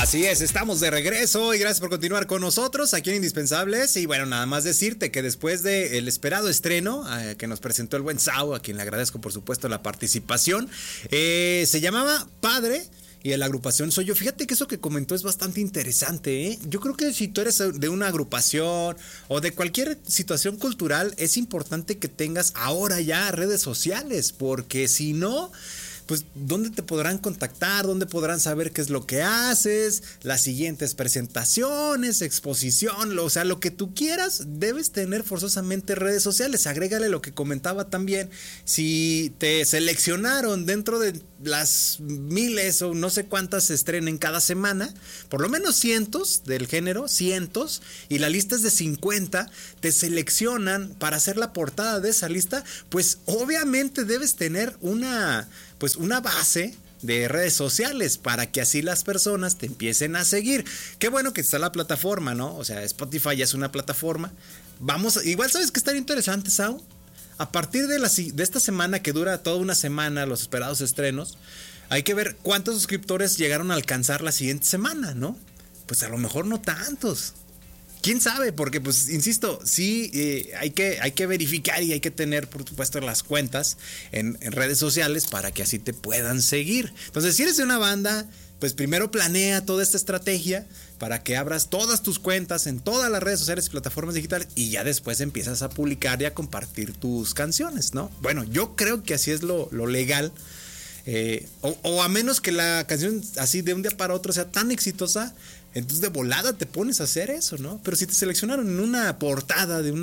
Así es, estamos de regreso y gracias por continuar con nosotros aquí en Indispensables. Y bueno, nada más decirte que después del esperado estreno que nos presentó el buen Sau, a quien le agradezco por supuesto la participación, se llamaba Padre. Y la agrupación Soy Yo. Fíjate que eso que comentó es bastante interesante, ¿eh? Yo creo que si tú eres de una agrupación o de cualquier situación cultural, es importante que tengas ahora ya redes sociales, porque si no, pues ¿dónde te podrán contactar? ¿Dónde podrán saber qué es lo que haces? Las siguientes presentaciones, exposición, o sea, lo que tú quieras, debes tener forzosamente redes sociales. Agrégale lo que comentaba también, si te seleccionaron dentro de las miles o no sé cuántas se estrenen cada semana, por lo menos cientos del género, cientos, y la lista es de 50, te seleccionan para hacer la portada de esa lista, pues obviamente debes tener una base de redes sociales para que así las personas te empiecen a seguir. Qué bueno que está la plataforma, ¿no? O sea, Spotify ya es una plataforma. Igual sabes que estaría interesante, Sau. A partir de esta semana, que dura toda una semana, los esperados estrenos, hay que ver cuántos suscriptores llegaron a alcanzar la siguiente semana, ¿no? Pues a lo mejor no tantos. ¿Quién sabe? Porque, pues, insisto, sí, hay que verificar y hay que tener, por supuesto, las cuentas en redes sociales para que así te puedan seguir. Entonces, si eres de una banda, pues primero planea toda esta estrategia para que abras todas tus cuentas en todas las redes sociales y plataformas digitales y ya después empiezas a publicar y a compartir tus canciones, ¿no? Bueno, yo creo que así es lo legal. O a menos que la canción así de un día para otro sea tan exitosa, entonces de volada te pones a hacer eso, ¿no? Pero si te seleccionaron en una portada de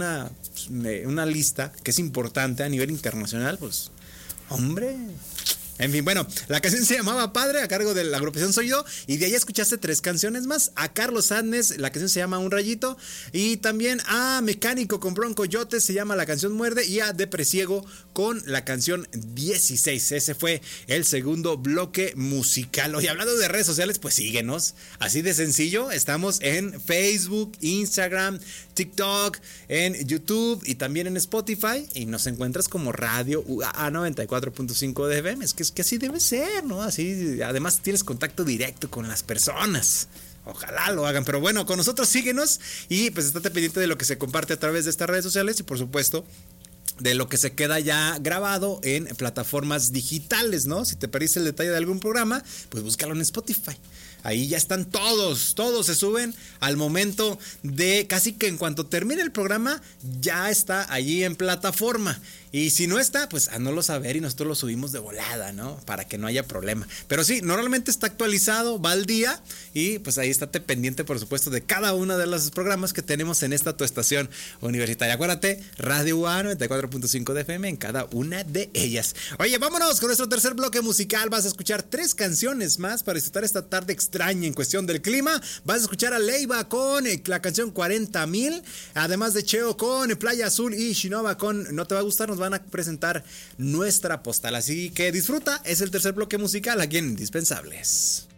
una lista que es importante a nivel internacional, pues, hombre. En fin, bueno, la canción se llamaba Padre, a cargo de la agrupación Soy Yo, y de ahí escuchaste 3 canciones más. A Carlos Adnes, la canción se llama Un Rayito, y también a Mecánico con Bronco Yotes, se llama la canción Muerde, y a Depresiego con la canción 16. Ese fue el segundo bloque musical. Oye, hablando de redes sociales, pues síguenos, así de sencillo, estamos en Facebook, Instagram, TikTok, en YouTube y también en Spotify, y nos encuentras como Radio UAA 94.5 de FM. Es que así debe ser, ¿no? Así, además tienes contacto directo con las personas. Ojalá lo hagan, pero bueno, con nosotros síguenos y pues estate pendiente de lo que se comparte a través de estas redes sociales y por supuesto de lo que se queda ya grabado en plataformas digitales, ¿no? Si te perdiste el detalle de algún programa, pues búscalo en Spotify. Ahí ya están todos se suben al momento de casi que en cuanto termine el programa, ya está allí en plataforma. Y si no está, pues háganoslo saber y nosotros lo subimos de volada, ¿no? Para que no haya problema. Pero sí, normalmente está actualizado, va al día y pues ahí estate pendiente, por supuesto, de cada uno de los programas que tenemos en esta tu estación universitaria. Acuérdate, Radio UA 94.5 de FM en cada una de ellas. Oye, vámonos con nuestro tercer bloque musical. Vas a escuchar 3 canciones más para disfrutar esta tarde extraña en cuestión del clima. Vas a escuchar a Leiva con la canción 40,000, además de Cheo con Playa Azul y Shinova con No Te Va a Gustar. Nos van a presentar nuestra postal, así que disfruta. Es el tercer bloque musical aquí en Indispensables.